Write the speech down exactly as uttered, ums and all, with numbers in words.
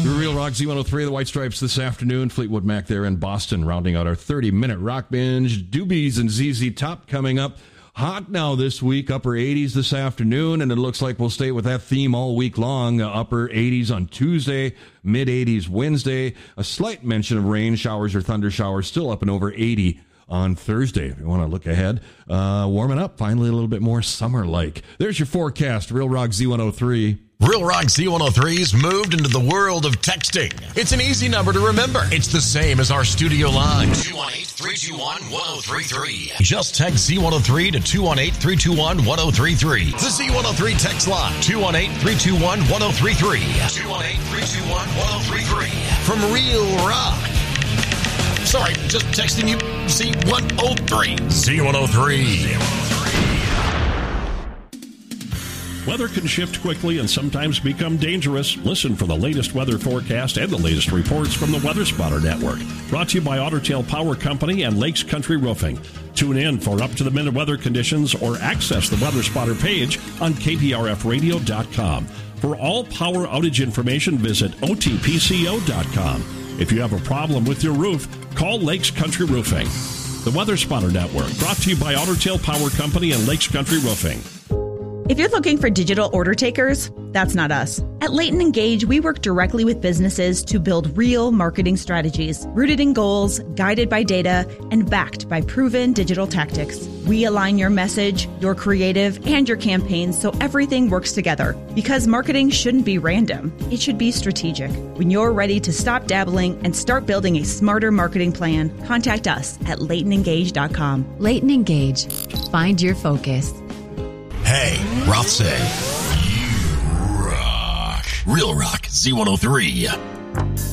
The Real Rock Z one oh three, the White Stripes this afternoon. Fleetwood Mac there in Boston, rounding out our thirty-minute rock binge. Doobies and Z Z Top coming up. Hot now this week, upper eighties this afternoon, and it looks like we'll stay with that theme all week long. Uh, upper eighties on Tuesday, mid eighties Wednesday. A slight mention of rain, showers or thunder showers, still up and over eighty on Thursday. If you want to look ahead, uh, warming up, finally a little bit more summer-like. There's your forecast, Real Rock Z one oh three. Real Rock Z one oh three's moved into the world of texting. It's an easy number to remember. It's the same as our studio line. two one eight, three two one, one oh three three. Just text Z one oh three to two one eight, three two one, one oh three three. The Z one oh three text line. two one eight, three two one, one oh three three. two one eight, three two one, one oh three three. From Real Rock. Sorry, just texting you Z one oh three. Z one oh three. Weather can shift quickly and sometimes become dangerous. Listen for the latest weather forecast and the latest reports from the Weather Spotter Network. Brought to you by Otter Tail Power Company and Lakes Country Roofing. Tune in for up-to-the-minute weather conditions or access the Weather Spotter page on K P R F radio dot com. For all power outage information, visit O T P C O dot com. If you have a problem with your roof, call Lakes Country Roofing. The Weather Spotter Network, brought to you by Otter Tail Power Company and Lakes Country Roofing. If you're looking for digital order takers, that's not us. At Leighton Engage, we work directly with businesses to build real marketing strategies, rooted in goals, guided by data, and backed by proven digital tactics. We align your message, your creative, and your campaigns so everything works together. Because marketing shouldn't be random. It should be strategic. When you're ready to stop dabbling and start building a smarter marketing plan, contact us at Leighton Engage dot com. Leighton Engage. Find your focus. Hey, Roth say, you rock. Real Rock Z one oh three.